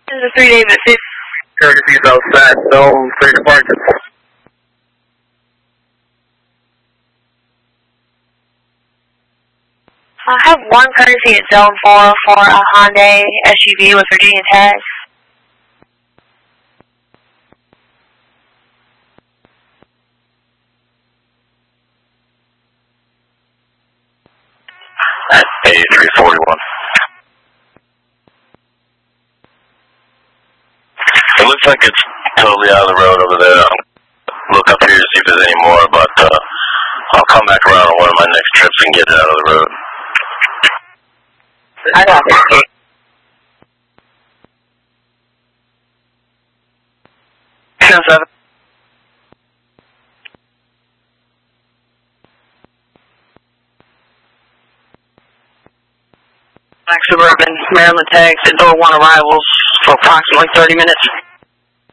This is a 3 David 50. Courtesy outside, zone 3 departure. I have one courtesy at zone 4 for a Hyundai SUV with Virginia tags. At A341. It looks like it's totally out of the road over there. I'll look up here to see if there's any more, but I'll come back around on one of my next trips and get it out of the road. I got it. Suburban, Maryland tags at door 1 arrivals for approximately 30 minutes.